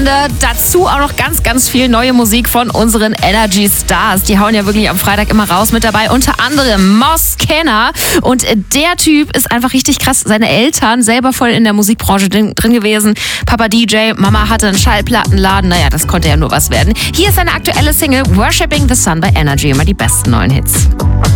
Wochenende. Dazu auch noch ganz, ganz viel neue Musik von unseren Energy Stars. Die hauen ja wirklich am Freitag immer raus mit dabei. Unter anderem Moss Kenner. Und der Typ ist einfach richtig krass. Seine Eltern selber voll in der Musikbranche drin gewesen. Papa DJ, Mama hatte einen Schallplattenladen. Naja, das konnte ja nur was werden. Hier ist seine aktuelle Single Worshipping the Sun bei Energy. Immer die besten neuen Hits.